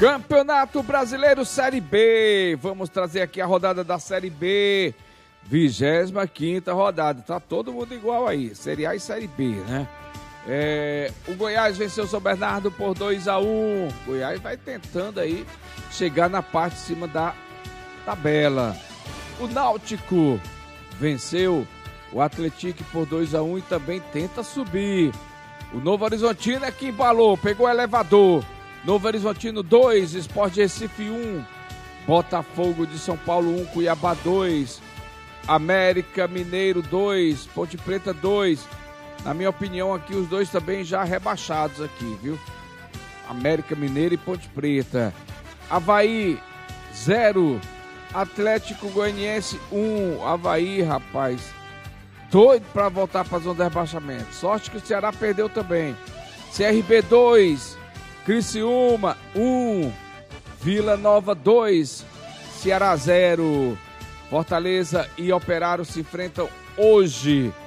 Campeonato Brasileiro Série B. Vamos trazer aqui a rodada da Série B. 25ª rodada. Tá todo mundo igual aí. Série A e Série B, né? O Goiás venceu o São Bernardo por 2-1. Goiás vai tentando aí chegar na parte de cima da tabela. O Náutico venceu o Atlético por 2-1 e também tenta subir. O Novo Horizontino é que embalou, pegou o elevador. Novo Horizontino 2, Sport Recife 1, Botafogo de São Paulo 1, Cuiabá 2, América Mineiro 2, Ponte Preta 2. Na minha opinião aqui os dois também já rebaixados aqui, viu? América Mineiro e Ponte Preta. Avaí 0, Atlético Goianiense 1. Avaí, rapaz, doido pra voltar pra zona de rebaixamento. Sorte que o Ceará perdeu também. CRB 2, Criciúma 1, Vila Nova 2, Ceará 0. Fortaleza e Operário se enfrentam hoje